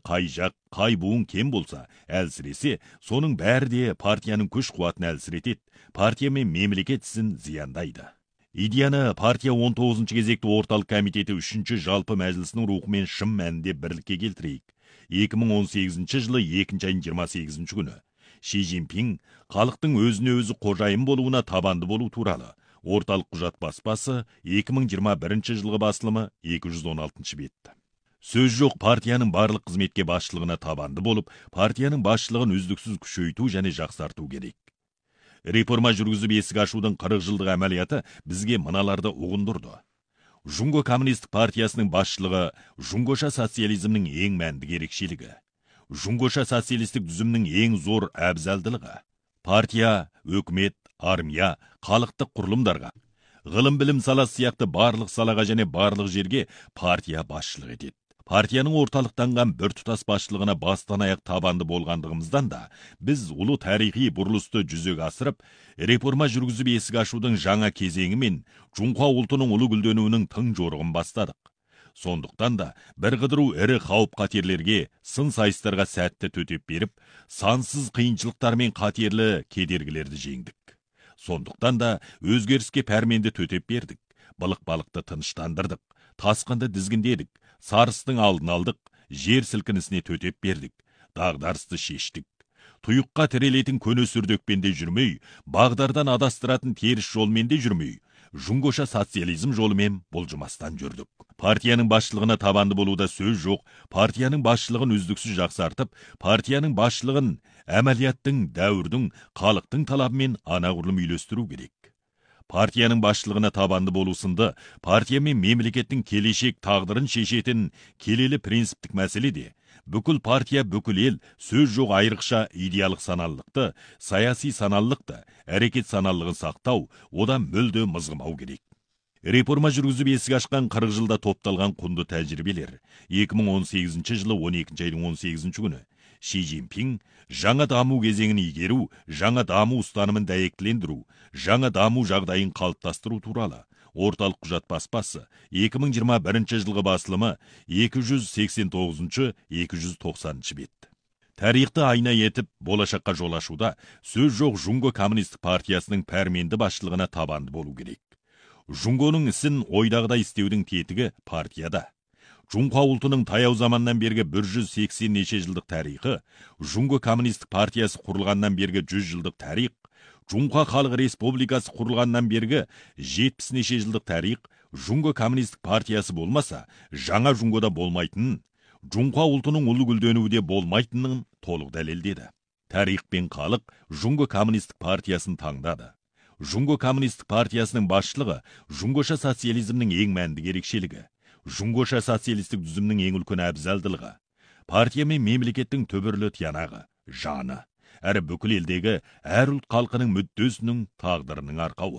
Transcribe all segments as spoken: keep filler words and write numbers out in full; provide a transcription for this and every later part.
қай жақ, қай буын кем болса, әлсіресе, соның бәрі де партияның күш қуатын әлсіретеді, партия мен мемлекет ісін зияндайды. Идеяны партия он тоғызыншы кезекті орталық комитеті үшінші жалпы мәжілісінің рухымен шын мәнінде бірлікке келтірейік. екі мың он сегізінші жылы екінші айдың жиырма сегізінші күні Ши Цзиньпин халықтың өзіне өзі қожайын болуына табанды болу туралы орталық құжат баспасы екі мың жиырма бірінші жылғы басылымы екі жүз он алтыншы бет. Сөз жоқ, партияның барлық қызметке басшылығына табанды болып, партияның басшылығын үздіксіз күшейту және жақсарту керек. Реформа жүргізіп есік ашудың қырық жылдық әмәлияты бізге мыналарды ұғындырды. Жунго коммунистік партиясының басшылығы жунгоша социализмнің ең мәнді ерекшелігі. Жунгоша социалистік түзімнің ең зор әбзалдылығы. Партия, өкімет, армия, халықтық құрылымдарға, ғылым білім саласы сияқты барлық салаға және барлық жерге партия басшылық етеді. Партияның орталықтанған біртұтас басшылығына бастан аяқ табанды болғандығымыздан да, біз ұлы тарихи бұрылысты жүзеге асырып, реформа жүргізіп есік ашудың жаңа кезеңі мен Жұңқа ұлтының ұлы гүлденуінің тың жорығын бастадық. Сондықтан да бір қыдыру ірі қауіп қатерлерге, сын сайыстарға сәтті төтеп беріп, сансыз қиыншылықтар мен қатерлі кедергілерді жеңдік. Сондықтан да өзгеріске пәрменді төтеп бердік, былық-балықты тыныштандырдық, тасқынды дізгіндедік, сарыстың алдын алдық, жер сілкінісіне төтеп бердік, дағдарысты шештік. Тұйыққа тірелетін көне сүрдекпенде жүрмей, бағдардан адастыратын теріс жолменде жүрмей, жунгоша социализм жолымен болжымастан жүрдік. Партияның басшылығына табанды болуда сөз жоқ, партияның басшылығын үздіксіз жақсартып, партияның басшылығын әмәлияттың, дәуірдің, халықтың талабымен анағұрлым үйлестіру керек. Партияның басшылығына табанды болу сынды, партия мен мемлекеттің келешек тағдырын шешетін келелі принциптік мәселе де, бүкіл партия, бүкіл ел сөз жоқ айрықша идеялық саналылықты, саяси саналылықты, әрекет саналылығын сақтау, одан мүлде мызғымау керек. Реформа жүргізіп есік ашқан қырық жылда топталған құнды тәжірибелер. екі мың он сегізінші жылы он екінші айдың он сегізінші күні Ши Цзиньпин жаңа даму кезеңін игеру, жаңа даму ұстанымын дәйектілендіру, жаңа даму жағдайын қалыптастыру туралы орталық құжат баспасы екі мың жиырма бірінші жылғы басылымы екі жүз сексен тоғызыншы екі жүз тоқсаныншы бет. Тарихты айна етіп, болашаққа жол ашуда сөз жоқ Жунго коммунистік партиясының пәрменді басшылығына табанды болу керек. Жунгоның ісін ойдағыдай істеудің тетігі партияда. Жұңқа ұлтының таяу заманнан бергі бір жүз сексен неше жылдық тарихы, Жунго коммунистік партиясы құрылғаннан бергі жүз жылдық тарих, Жұңқа халық республикасы құрылғаннан бергі жетпіс неше жылдық тарих, Жунго коммунистік партиясы болмаса, жаңа Жунгода болмайтынын, Жұңқа ұлтының ұлы гүлденуде болмайтынын толық дәлелдеді. Тарих пен халық Жунго коммунистік партиясын таңдады. Жунго коммунистік партиясының басшылығы жунгоша социализмнің ең мәнді ерекшелігі, жунгоша социалистік түзімнің ең үлкен әбзалдылығы, партия мен мемлекеттің түбірлі тиянағы, жаны, әрі бүкіл елдегі әр ұлт халқының мүддесінің тағдырының арқауы.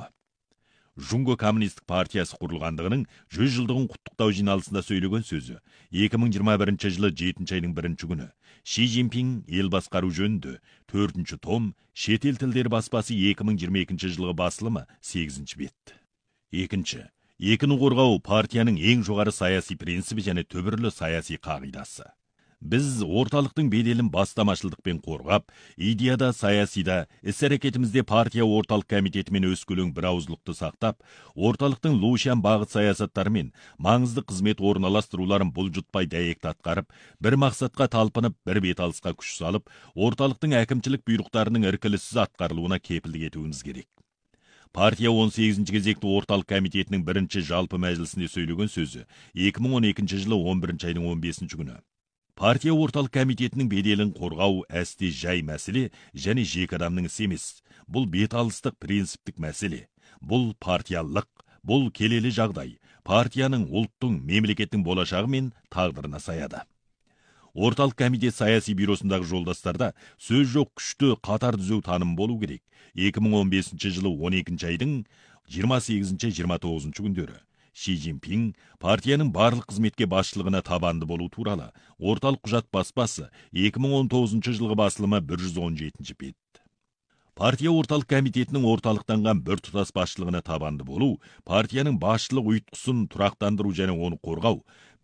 Жунго коммунистік партиясы құрылғандығының жүз жылдығын құттықтау жиналысында сөйлеген сөзі екі мың жиырма бірінші жылы жетінші айдың бірінші күні Ши Цзиньпин ел басқару жөнінде төртінші том шетел тілдері баспасы екі мың жиырма екінші жылғы басылымы сегізінші бет. Екінші. Екіні қорғау партияның ең жоғары саяси принципі және түбірлі саяси қағидасы. Біз орталықтың беделін бастамашылдықпен қорғап, идеяда, саясида, іс-әрекетімізде партия орталық комитетімен өскөлең бір ауызлықты сақтап, орталықтың лушан бағыт саясаттарымен маңызды қызмет орналастыруларын бұлжытпай дәйекті атқарып, бір мақсатқа талпынып, бір беталысқа күш салып, орталықтың әкімшілік бұйрықтарының іркіліссіз атқарылуына кепілдік етуіміз керек. Партия он сегізінші кезекті орталық комитетінің бірінші жалпы мәжілісінде сөйлеген сөзі екі мың он екінші жылы он бірінші айдың он бесінші күні. Партия орталық комитетінің беделін қорғау әсте жай мәселе және жеке адамның ісі емес. Бұл беталыстық принциптік мәселе. Бұл партиялық, бұл келелі жағдай. Партияның, ұлттың, мемлекеттің болашағы мен тағдырына саяды. Орталық комитет саяси бюросындағы жолдастарда сөз жоқ күшті қатар түзеу таным болу керек. екі мың он бесінші жылы он екінші айдың жиырма сегізінші жиырма тоғызыншы күндері. Ши Цзиньпин партияның барлық қызметке басшылығына табанды болу туралы орталық құжат баспасы екі мың он тоғызыншы жылғы басылымы бір жүз он жетінші бет. Партия орталық комитетінің орталықтанған бір тұтас басшылығына табанды болу, партияның басшылық ұйытқысын тұрақтандыру және оны қорғау,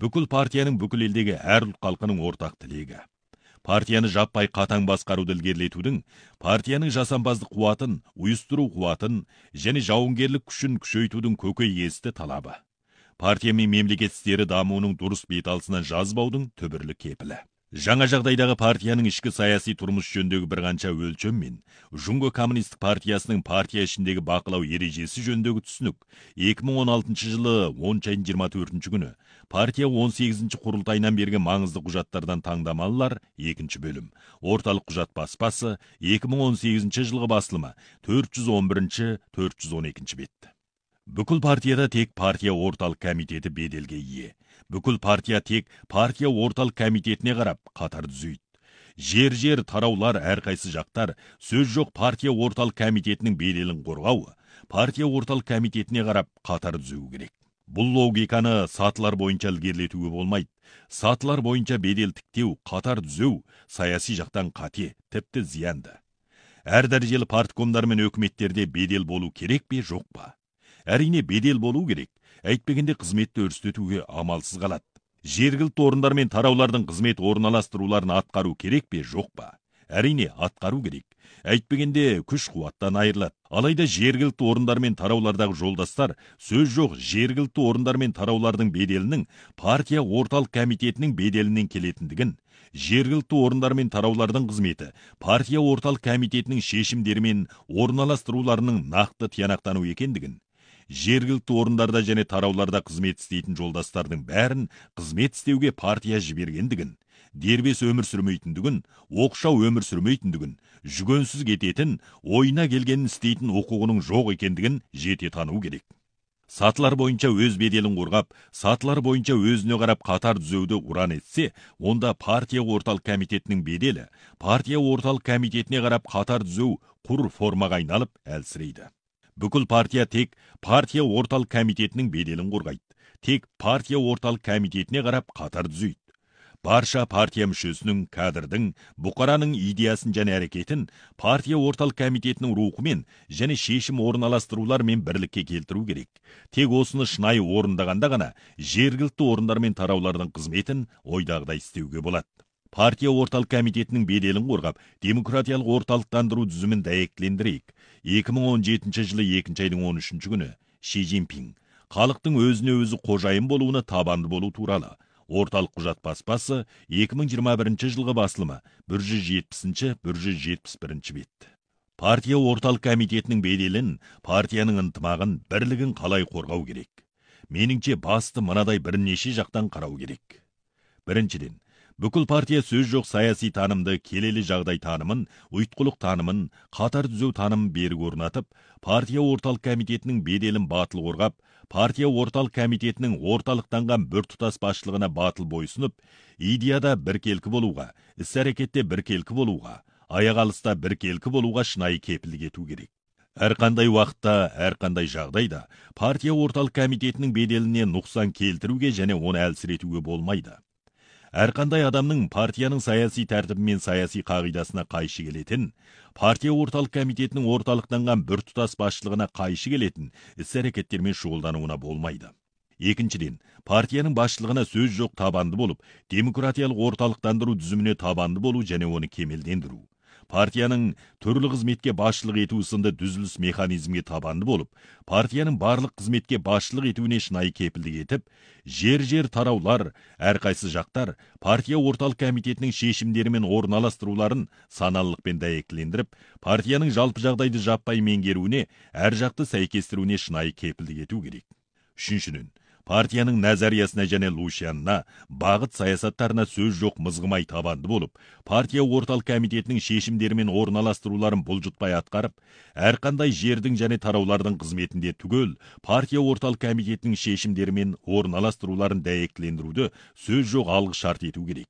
Бүкіл партияның бүкіл елдегі әр ұлт халқының ортақ тілегі. Партияны жаппай қатаң басқаруды ілгерілетудің, партияның жасампаздық қуатын, ұйыстыру қуатын және жауынгерлік күшін күшейтудің көкейкесті талабы. Партия мен мемлекет істері дамуының дұрыс бет алысынан жазбаудың түбірлік кепілі. Жаңа жағдайдағы партияның ішкі саяси тұрмыс жөніндегі бір қанша өлшем мен Жұңго коммунистік партиясының партия ішіндегі бақылау ережесі жөніндегі түсінік екі мың он алтыншы жылы оныншы айдың жиырма төртінші күні партия он сегізінші құрылтайынан берген маңызды құжаттардан таңдамалылар екінші бөлім. Орталық құжат баспасы екі мың он сегізінші жылғы басылымы төрт жүз он бірінші төрт жүз он екінші бет. Бүкіл партияда тек партия орталық комитеті беделге ие. Бүкіл партия тек партия орталық комитетіне қарап қатар түзейді. Жер-жер тараулар әрқайсы жақтар сөз жоқ партия орталық комитетінің беделін қорғау, партия орталық комитетіне қарап қатар түзеу керек. Бұл логиканы сатылар бойынша ілгерілетуге болмайды. Сатылар бойынша бедел тіктеу, қатар түзеу саяси жақтан қате, тіпті зиянды. Әр дәрежелі парткомдар мен өкіметтерде бедел болу керек пе, жоқ па? Әрине бедел болу керек. Әйтпегенде қызметті өрістетуге амалсыз қалады. Жергілікті орындар мен тараулардың қызмет орналастыруларын атқару керек пе, жоқ па? Әрине атқару керек. Әйтпегенде күш қуаттан айырылады. Алайда жергілікті орындар мен тараулардағы жолдастар сөз жоқ жергілікті орындар мен тараулардың беделінің партия орталық комитетінің беделінен келетіндігін, жергілікті орындар мен тараулардың қызметі партия орталық комитетінің шешімдері мен орналастыруларының нақты тиянақтану екендігін, жергілікті орындарда және тарауларда қызмет істейтін жолдастардың бәрін қызмет істеуге партия жібергендігін, дербес өмір сүрмейтіндігін, оқшау өмір сүрмейтіндігін, жүгенсіз кететін, ойына келгенін істейтін құқығының жоқ екендігін жете тану керек. Сатылар бойынша өз беделін қорғап, сатылар бойынша өзіне қарап қатар түзеуді ұран етсе, онда партия орталық комитетінің беделі, партия орталық комитетіне қарап қатар түзеу құр формаға айналып әлсірейді. Бүкіл партия тек партия орталық комитетінің беделін қорғайды. Тек партия орталық комитетіне қарап қатар түзейді. Барша партия мүшесінің, кадрдың, бұқараның идеясын және әрекетін партия орталық комитетінің рухымен және шешім орналастырулар мен бірлікке келтіру керек. Тек осыны шынайы орындағанда ғана жергілікті орындар мен тараулардың қызметін ойдағыдай істеуге болады. Партия орталық комитетінің беделін қорғап, демократиялық орталықтандыру түзімін дәйектілендірейік. екі мың он жетінші жылы екінші айдың он үшінші күні Ши Цзиньпин халықтың өзіне өзі қожайын болуына табанды болу туралы орталық құжат баспасы екі мың жиырма бірінші жылғы басылымы бір жүз жетпісінші бір жүз жетпіс бірінші бет. Партия орталық комитетінің беделін, партияның ынтымағын, бірлігін қалай қорғау керек? Меніңше басты мынадай бірнеше жақтан қарау керек. Біріншіден, бүкіл партия сөз жоқ саяси танымды, келелі жағдай танымын, ұйытқылық танымын, қатар түзеу танымын берік орнатып, партия орталық комитетінің беделін батыл қорғап, партия орталық комитетінің орталықтанған біртұтас басшылығына батыл бойсынып, идеяда біркелкі болуға, іс-әрекетте біркелкі болуға, аяқ алыста біркелкі болуға шынайы кепілдік ету керек. Әрқандай уақытта, әрқандай жағдайда партия орталық комитетінің беделіне нұқсан келтіруге және оны әлсіретуге болмайды. Әрқандай адамның партияның саяси тәртібі мен саяси қағидасына қайшы келетін, партия орталық комитетінің орталықтанған біртұтас басшылығына қайшы келетін іс-әрекеттермен шұғылдануына болмайды. Екіншіден, партияның басшылығына сөз жоқ табанды болып, демократиялық орталықтандыру түзіміне табанды болу және оны кемелдендіру. Партияның түрлі қызметке басшылық ету сынды дүзіліс механизмге табанды болып, партияның барлық қызметке басшылық етуіне шынайы кепілдік етіп, жер-жер тараулар, әрқайсы жақтар партия орталық комитетінің шешімдері мен орналастыруларын саналылықпен дәйектілендіріп, партияның жалпы жағдайды жаппай меңгеруіне, әр жақты сәйкестіруіне шынайы кепілдік ету керек. Үшіншіден, партияның назариясына және лушянына, бағыт саясаттарына сөз жоқ мызғымай табанды болып, партия орталық комитетінің шешімдері мен орналастыруларын бұлжытпай атқарып, әрқандай жердің және тараулардың қызметінде түгел, партия орталық комитетінің шешімдері мен орналастыруларын дәйектілендіруді сөз жоқ алғы шарт ету керек.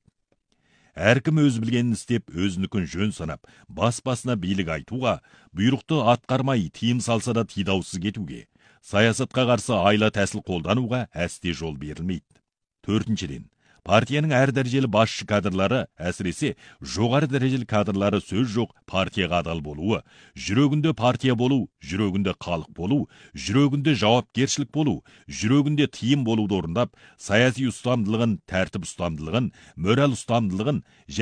Әркім өз білгенін істеп, өзінікін жөн санап, бас-басына билік айтуға, бұйрықты атқармай тиым салса да тидаусыз кетуге, саясатқа қарсы айла тәсіл қолдануға әсте жол берілмейді. Төртіншіден, Партияның әр дәрежелі басшы кадрлары, әсіресе жоғары дәрежелі кадрлары сөз жоқ партияға адал болуы, жүрегінде партия болу, жүрегінде халық болу, жүрегінде жауапкершілік болу, жүрегінде тыйым болуды орындап, саяси ұстамдылығын, тәртіп ұстамдылығын, мораль ұстамдылығын